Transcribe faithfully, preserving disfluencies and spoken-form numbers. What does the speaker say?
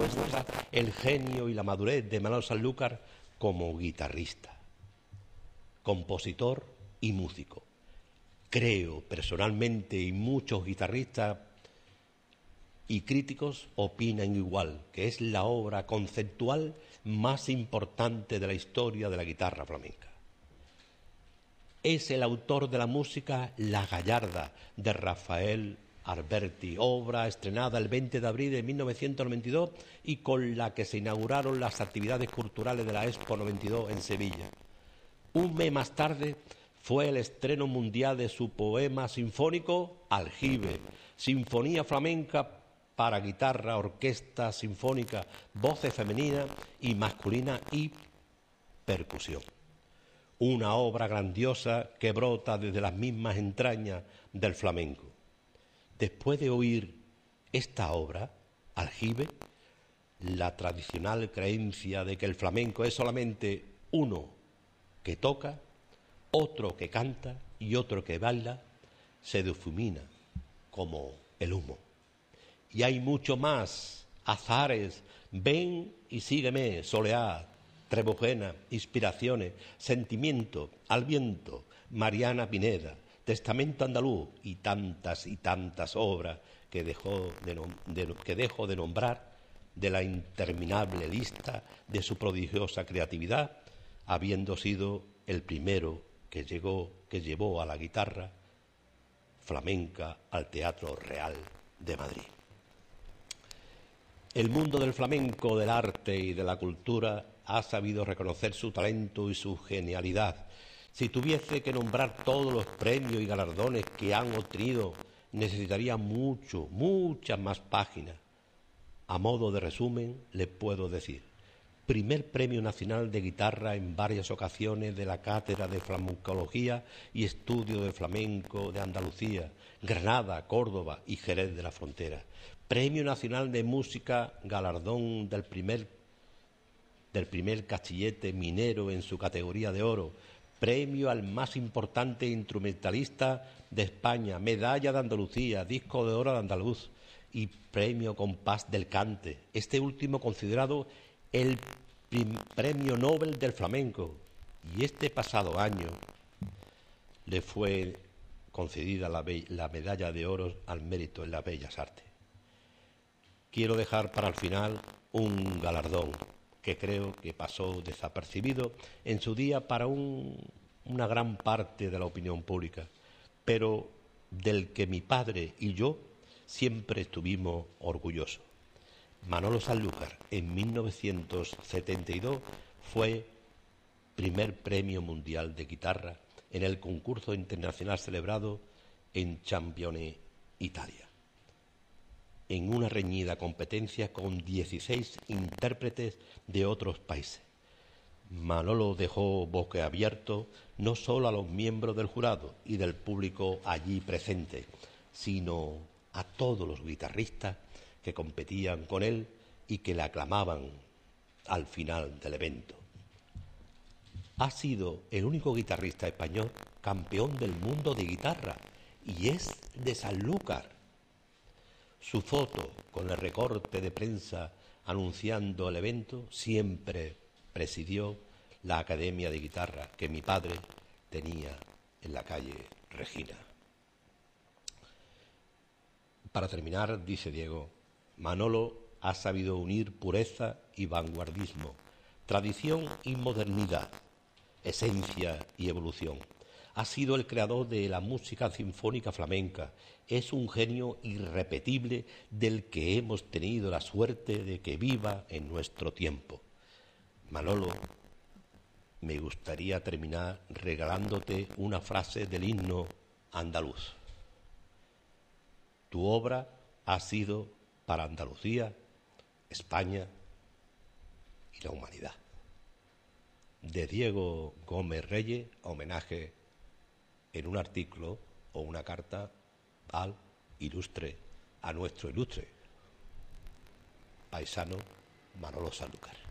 demuestra el genio y la madurez de Manolo Sanlúcar como guitarrista, compositor y músico. Creo personalmente, y muchos guitarristas y críticos opinan igual, que es la obra conceptual más importante de la historia de la guitarra flamenca. Es el autor de la música La Gallarda, de Rafael Alberti, obra estrenada el veinte de abril de mil novecientos noventa y dos y con la que se inauguraron las actividades culturales de la Expo noventa y dos en Sevilla. Un mes más tarde fue el estreno mundial de su poema sinfónico Aljibe, sinfonía flamenca para guitarra, orquesta sinfónica, voces femeninas y masculinas y percusión. Una obra grandiosa que brota desde las mismas entrañas del flamenco. Después de oír esta obra, Aljibe, la tradicional creencia de que el flamenco es solamente uno que toca, otro que canta y otro que baila, se difumina como el humo. Y hay mucho más, azares, ven y sígueme, soleá, Trebujena, inspiraciones, sentimiento, al viento, Mariana Pineda, Testamento andaluz y tantas y tantas obras que, dejó de, de, que dejo de nombrar de la interminable lista de su prodigiosa creatividad, habiendo sido el primero que, llegó, que llevó a la guitarra flamenca al Teatro Real de Madrid. El mundo del flamenco, del arte y de la cultura ha sabido reconocer su talento y su genialidad. Si tuviese que nombrar todos los premios y galardones que han obtenido, necesitaría mucho, muchas más páginas. A modo de resumen, les puedo decir: primer Premio Nacional de Guitarra en varias ocasiones de la Cátedra de Flamencología y Estudio de Flamenco de Andalucía, Granada, Córdoba y Jerez de la Frontera. Premio Nacional de Música, galardón del primer, del primer castillete minero en su categoría de oro. Premio al más importante instrumentalista de España, medalla de Andalucía, disco de oro de andaluz y premio Compás del Cante, este último considerado el premio Nobel del flamenco, y este pasado año le fue concedida la, la medalla de oro al mérito en las bellas artes. Quiero dejar para el final un galardón que creo que pasó desapercibido en su día para un, una gran parte de la opinión pública, pero del que mi padre y yo siempre estuvimos orgullosos. Manolo Sanlúcar, en mil novecientos setenta y dos, fue primer premio mundial de guitarra en el concurso internacional celebrado en Champione, Italia, en una reñida competencia con dieciséis intérpretes de otros países. Manolo dejó boquiabierto no solo a los miembros del jurado y del público allí presente, sino a todos los guitarristas que competían con él y que le aclamaban al final del evento. Ha sido el único guitarrista español campeón del mundo de guitarra y es de Sanlúcar. Su foto con el recorte de prensa anunciando el evento siempre presidió la Academia de Guitarra que mi padre tenía en la calle Regina. Para terminar, dice Diego, Manolo ha sabido unir pureza y vanguardismo, tradición y modernidad, esencia y evolución. Ha sido el creador de la música sinfónica flamenca. Es un genio irrepetible del que hemos tenido la suerte de que viva en nuestro tiempo. Manolo, me gustaría terminar regalándote una frase del himno andaluz. Tu obra ha sido para Andalucía, España y la humanidad. De Diego Gómez Reyes, homenaje en un artículo o una carta al ilustre, a nuestro ilustre paisano Manolo Sanlúcar.